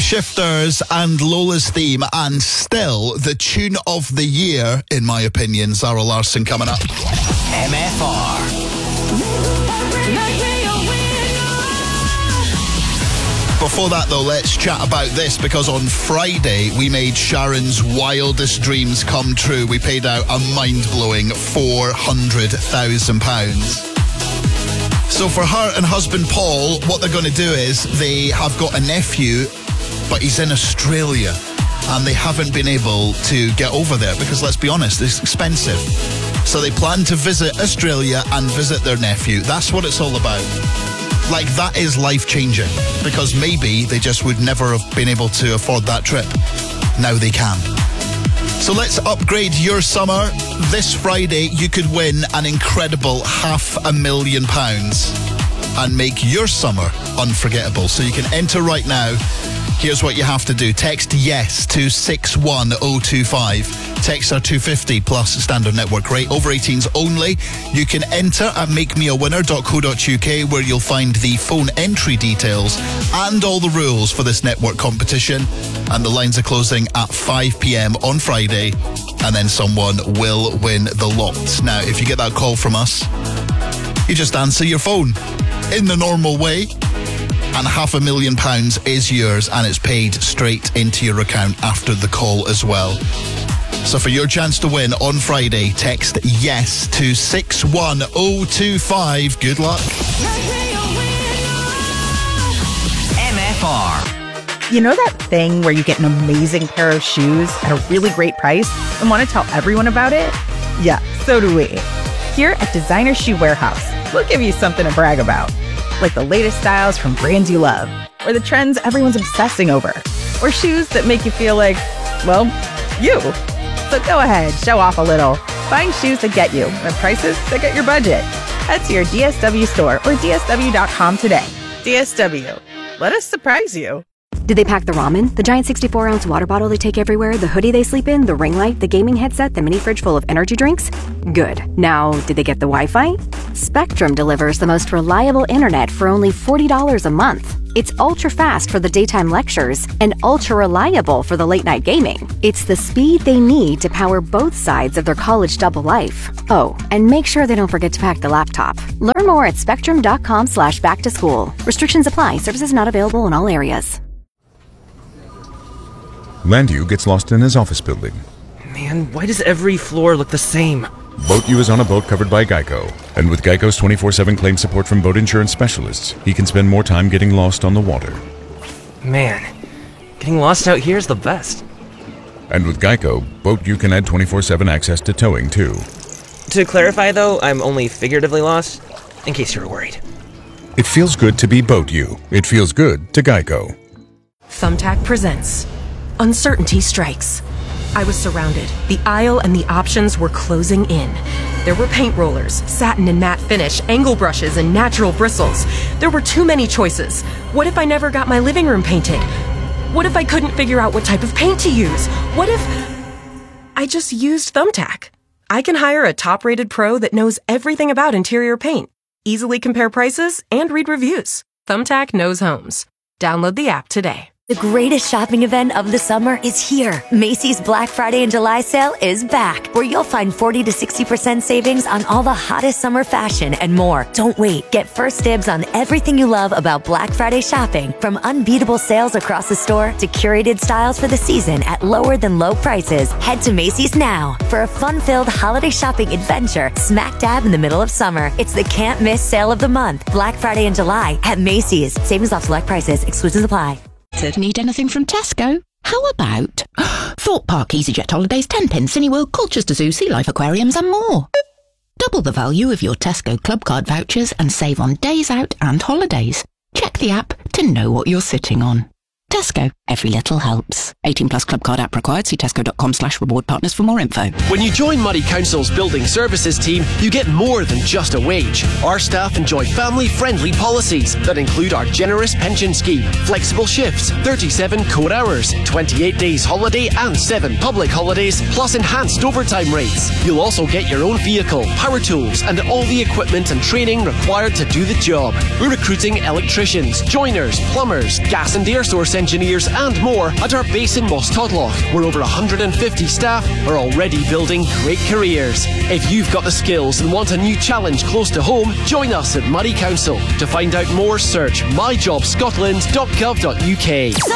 Shifters and Lola's theme, and still the tune of the year, in my opinion. Zara Larsson coming up. MFR. Before that, though, let's chat about this, because on Friday we made Sharon's wildest dreams come true. We paid out a mind-blowing £400,000. So for her and husband Paul, what they're going to do is they have got a nephew, but he's in Australia, and they haven't been able to get over there because, let's be honest, it's expensive. So they plan to visit Australia and visit their nephew. That's what it's all about. Like, that is life-changing, because maybe they just would never have been able to afford that trip. Now they can. So let's upgrade your summer. This Friday, you could win an incredible £500,000 and make your summer unforgettable. So you can enter right now. Here's what you have to do. Text YES to 61025. Texts are $2.50 plus standard network rate. Over 18s only. You can enter at makemeawinner.co.uk, where you'll find the phone entry details and all the rules for this network competition. And the lines are closing at 5 p.m. on Friday, and then someone will win the lot. Now, if you get that call from us, you just answer your phone in the normal way, and £500,000 is yours, and it's paid straight into your account after the call as well. So for your chance to win on Friday, text YES to 61025. Good luck. MFR. You know that thing where you get an amazing pair of shoes at a really great price and want to tell everyone about it? Yeah, so do we. Here at Designer Shoe Warehouse, we'll give you something to brag about. Like the latest styles from brands you love, or the trends everyone's obsessing over, or shoes that make you feel like, well, you. So go ahead, show off a little. Find shoes that get you at prices that get your budget. Head to your DSW store or DSW.com today. DSW. Let us surprise you. Did they pack the ramen, the giant 64-ounce water bottle they take everywhere, the hoodie they sleep in, the ring light, the gaming headset, the mini fridge full of energy drinks? Good. Now, did they get the Wi-Fi? Spectrum delivers the most reliable internet for only $40 a month. It's ultra-fast for the daytime lectures and ultra-reliable for the late-night gaming. It's the speed they need to power both sides of their college double life. Oh, and make sure they don't forget to pack the laptop. Learn more at spectrum.com/back-to-school. Restrictions apply. Services not available in all areas. Landu gets lost in his office building. Man, why does every floor look the same? BoatU is on a boat covered by Geico. And with Geico's 24/7 claim support from boat insurance specialists, he can spend more time getting lost on the water. Man, getting lost out here is the best. And with Geico, BoatU can add 24/7 access to towing, too. To clarify, though, I'm only figuratively lost, in case you were worried. It feels good to be BoatU. It feels good to Geico. Thumbtack presents Uncertainty Strikes. I was surrounded. The aisle and the options were closing in. There were paint rollers, satin and matte finish, angle brushes, and natural bristles. There were too many choices. What if I never got my living room painted? What if I couldn't figure out what type of paint to use? What if I just used Thumbtack? I can hire a top-rated pro that knows everything about interior paint, easily compare prices, and read reviews. Thumbtack knows homes. Download the app today. The greatest shopping event of the summer is here. Macy's Black Friday and July sale is back, where you'll find 40 to 60% savings on all the hottest summer fashion and more. Don't wait. Get first dibs on everything you love about Black Friday shopping, from unbeatable sales across the store to curated styles for the season at lower than low prices. Head to Macy's now for a fun-filled holiday shopping adventure smack dab in the middle of summer. It's the can't miss sale of the month, Black Friday and July at Macy's. Savings off select prices. Exclusions apply. Need anything from Tesco? How about Thorpe Park EasyJet Holidays, 10pence, Cineworld, Colchester Zoo, Sea Life Aquariums and more. Double the value of your Tesco Club Card vouchers and save on days out and holidays. Check the app to know what you're sitting on. Tesco. Every little helps. 18 plus Club Card app required. See tesco.com/reward partners for more info. When you join Murray Council's Building Services team, you get more than just a wage. Our staff enjoy family-friendly policies that include our generous pension scheme, flexible shifts, 37 core hours, 28 days holiday and 7 public holidays, plus enhanced overtime rates. You'll also get your own vehicle, power tools and all the equipment and training required to do the job. We're recruiting electricians, joiners, plumbers, gas and air source engineers and more at our base in Moss Todlock, where over 150 staff are already building great careers. If you've got the skills and want a new challenge close to home, join us at Murray Council. To find out more, search myjobscotland.gov.uk.